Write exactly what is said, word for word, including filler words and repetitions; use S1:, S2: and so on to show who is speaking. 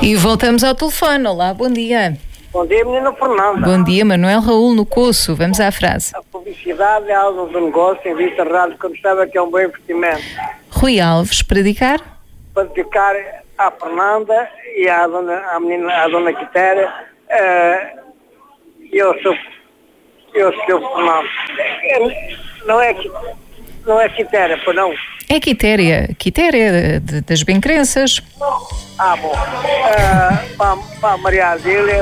S1: E voltamos ao telefone. Olá, bom dia.
S2: Bom dia, menino Fernando.
S1: Bom dia, Manuel Raul no Coço. Vamos à frase.
S2: A publicidade é algo do negócio em vista rádio quando sabe que é um bom investimento.
S1: Rui Alves, para dedicar?
S2: Para dedicar à Fernanda e à dona, à menina, à dona Quitéria, uh, eu sou eu sou Fernando. Não é que não é Quitéria, pois não?
S1: É Quitéria, Quitéria de, das bem-crenças.
S2: Ah, bom. Uh, para, para a Maria Adília.